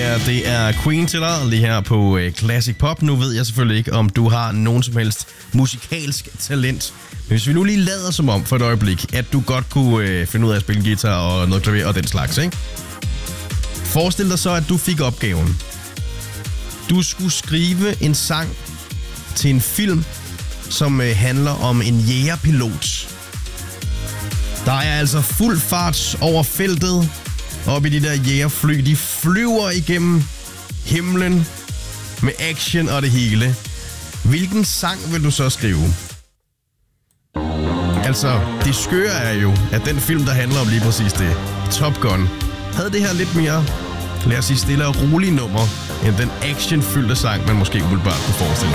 her, det er Queen til dig, lige her på Classic Pop. Nu ved jeg selvfølgelig ikke, om du har nogen som helst musikalsk talent. Men hvis vi nu lige lader som om for et øjeblik, at du godt kunne finde ud af at spille guitar og noget klaver og den slags, ikke? Forestil dig så, at du fik opgaven. Du skulle skrive en sang til en film, som handler om en jægerpilot. Der er altså fuld fart over feltet. Op i de der jægerfly, de flyver igennem himlen med action og det hele. Hvilken sang vil du så skrive? Altså, det skøre er jo, at den film, der handler om lige præcis det, Top Gun, havde det her lidt mere, lad os sige, stille og rolige nummer, end den actionfyldte sang, man måske umiddelbart kunne forestille.